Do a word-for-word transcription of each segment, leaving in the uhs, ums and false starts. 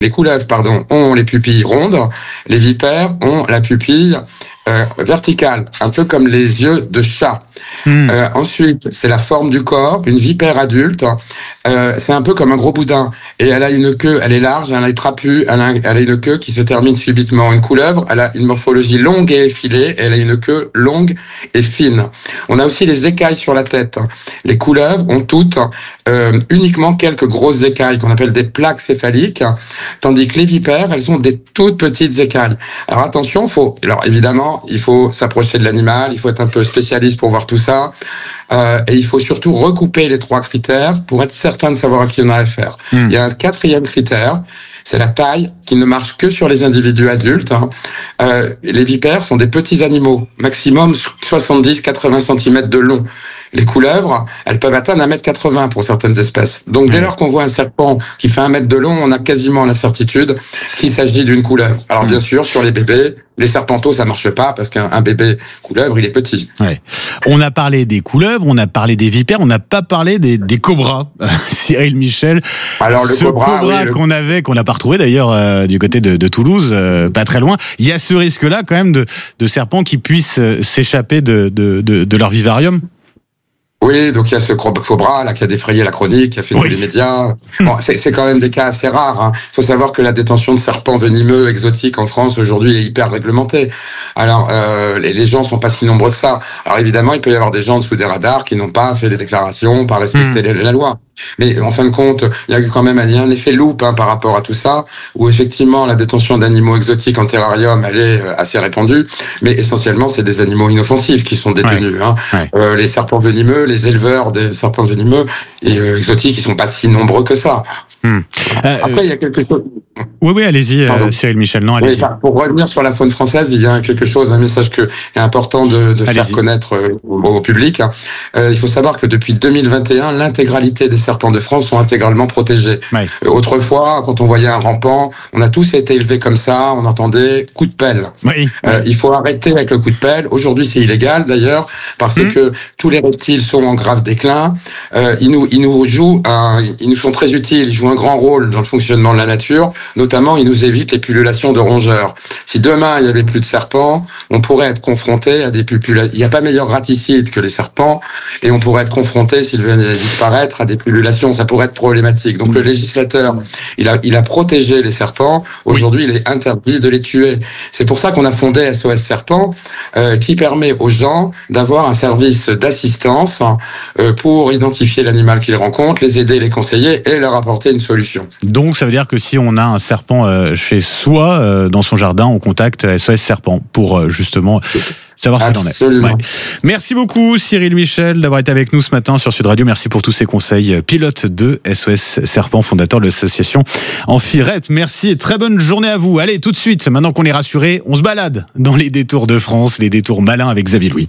les couleuvres, pardon, ont les pupilles rondes. Les vipères ont la pupille euh, verticale, un peu comme les yeux de chat. Mmh. Euh, ensuite, c'est la forme du corps. Une vipère adulte, euh, c'est un peu comme un gros boudin. Et elle a une queue, elle est large, elle est trapue, elle a, elle a une queue qui se termine subitement. Une couleuvre, elle a une morphologie longue et effilée, et elle a une queue longue et fine. On a aussi les écailles sur la tête. Les couleuvres ont toutes euh, uniquement quelques grosses écailles qu'on appelle des plaques céphaliques, tandis que les vipères, elles ont des toutes petites écailles. Alors attention, faut, alors évidemment, il faut s'approcher de l'animal, il faut être un peu spécialiste pour voir tout ça, euh, et il faut surtout recouper les trois critères pour être certain de savoir à qui on a affaire. Mmh. Il y a un quatrième critère, c'est la taille, qui ne marche que sur les individus adultes. Hein. Euh, les vipères sont des petits animaux, maximum soixante-dix à quatre-vingts centimètres de long. Les couleuvres, elles peuvent atteindre un mètre quatre-vingts pour certaines espèces. Donc, dès lors qu'on voit un serpent qui fait un mètre de long, on a quasiment la certitude qu'il s'agit d'une couleuvre. Alors, bien sûr, sur les bébés, les serpenteaux, ça marche pas parce qu'un bébé couleuvre, il est petit. Ouais. On a parlé des couleuvres, on a parlé des vipères, on n'a pas parlé des, des cobras. Cyril Michel. Alors, le ce cobra, cobra oui, le... qu'on avait, qu'on n'a pas retrouvé d'ailleurs euh, du côté de, de Toulouse, euh, pas très loin. Il y a ce risque-là quand même de, de serpents qui puissent s'échapper de, de, de, de leur vivarium. Oui, donc il y a ce cobra là qui a défrayé la chronique, qui a fait oui. tous les médias. Bon, c'est, c'est quand même des cas assez rares. Il hein. faut savoir que la détention de serpents venimeux exotiques en France aujourd'hui est hyper réglementée. Alors euh, les, les gens sont pas si nombreux que ça. Alors évidemment, il peut y avoir des gens dessous des radars qui n'ont pas fait des déclarations, pas respecté mmh. la loi. Mais en fin de compte, il y a eu quand même un, un effet loupe hein, par rapport à tout ça, où effectivement la détention d'animaux exotiques en terrarium, elle est assez répandue, mais essentiellement c'est des animaux inoffensifs qui sont détenus. Ouais. Hein. Ouais. Euh, les serpents venimeux, les éleveurs des serpents venimeux et euh, exotiques, ils sont pas si nombreux que ça. Hum. Euh, Après, il y a quelque chose. Oui, oui, allez-y, euh, Cyril Michel. Non, allez-y. Oui, pour revenir sur la faune française, il y a quelque chose, un message que est important de, de faire connaître euh, au, au public. Euh, il faut savoir que depuis deux mille vingt et un, l'intégralité des serpents de France sont intégralement protégés. Ouais. Euh, autrefois, quand on voyait un rampant, on a tous été élevés comme ça, on entendait coup de pelle. Oui. Euh, il faut arrêter avec le coup de pelle. Aujourd'hui, c'est illégal d'ailleurs, parce mmh. que tous les reptiles sont en grave déclin. Euh, ils nous, ils nous jouent, un, ils nous sont très utiles. Ils jouent un grand rôle dans le fonctionnement de la nature. Notamment, ils nous évitent les pullulations de rongeurs. Si demain il y avait plus de serpents, on pourrait être confronté à des pullulations. Il n'y a pas meilleur raticide que les serpents, et on pourrait être confronté, s'ils venaient disparaître, à des pullulations. Ça pourrait être problématique. Donc le législateur, il a, il a protégé les serpents. Aujourd'hui, il est interdit de les tuer. C'est pour ça qu'on a fondé S O S Serpent, euh, qui permet aux gens d'avoir un service d'assistance euh, pour identifier l'animal qu'ils rencontrent, les aider, les conseiller et leur apporter une solution. Donc ça veut dire que si on a un serpent euh, chez soi, euh, dans son jardin, on contacte S O S Serpent pour euh, justement savoir ce qu'il en est. Ouais. Merci beaucoup Cyril Michel d'avoir été avec nous ce matin sur Sud Radio. Merci pour tous ces conseils. Pilote de S O S Serpent, fondateur de l'association Amphi-Rep. Merci et très bonne journée à vous. Allez, tout de suite, maintenant qu'on est rassuré, on se balade dans les détours de France, les détours malins avec Xavier Louis.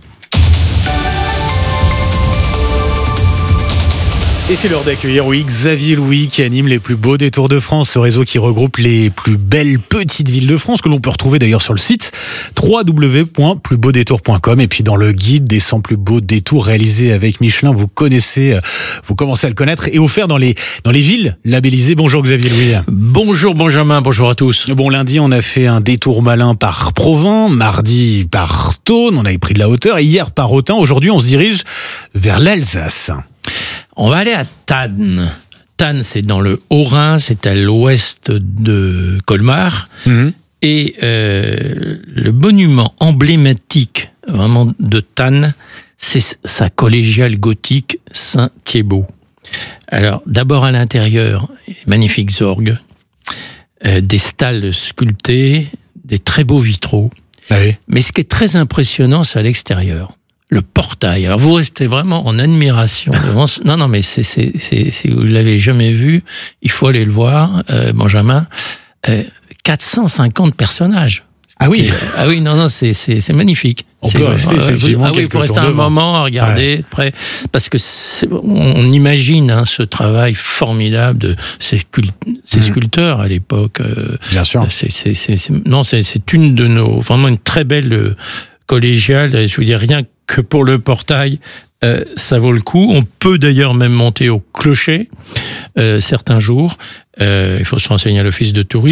Et c'est l'heure d'accueillir, oui, Xavier Louis qui anime les plus beaux détours de France, ce réseau qui regroupe les plus belles petites villes de France, que l'on peut retrouver d'ailleurs sur le site w w w point plus beau détour point com. Et puis dans le guide des cent plus beaux détours réalisés avec Michelin, vous connaissez, vous commencez à le connaître, et offert dans les, dans les villes labellisées. Bonjour Xavier Louis. Bonjour Benjamin, bonjour à tous. Bon, lundi on a fait un détour malin par Provins, mardi par Thônes, on avait pris de la hauteur, et hier par Autun. Aujourd'hui on se dirige vers l'Alsace. On va aller à Thann. Thann, c'est dans le Haut-Rhin, c'est à l'ouest de Colmar. Mmh. Et euh, le monument emblématique vraiment de Thann, c'est sa collégiale gothique Saint-Thiébaut. Alors, d'abord à l'intérieur, magnifiques orgues, euh, des stalles sculptées, des très beaux vitraux. Ah oui. Mais ce qui est très impressionnant, c'est à l'extérieur. Le portail. Alors vous restez vraiment en admiration devant ce... Non, non, mais c'est, c'est, c'est, si vous l'avez jamais vu, il faut aller le voir, euh, Benjamin. Euh, quatre cent cinquante personnages. Ah oui. Qui, ah oui, non, non, c'est, c'est, c'est magnifique. On c'est, peut rester euh, effectivement. Ah oui, pour rester un devant. moment à regarder ouais. près, parce que c'est, on imagine hein, ce travail formidable de ces, cult, ces mmh. sculpteurs à l'époque. Euh, Bien sûr. C'est, c'est, c'est, c'est, non, c'est, c'est une de nos, vraiment une très belle collégiale. Je veux dire rien que pour le portail, Euh, ça vaut le coup. On peut d'ailleurs même monter au clocher euh, certains jours. Euh, il faut se renseigner à l'office de tourisme.